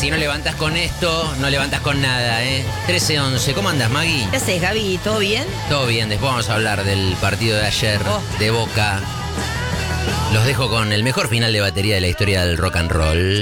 Si no levantas con esto, no levantas con nada, ¿eh? 13-11. ¿Cómo andas, Maggie? ¿Qué haces, Gaby? ¿Todo bien? Todo bien, después vamos a hablar del partido de ayer, de Boca. Los dejo con el mejor final de batería de la historia del rock and roll.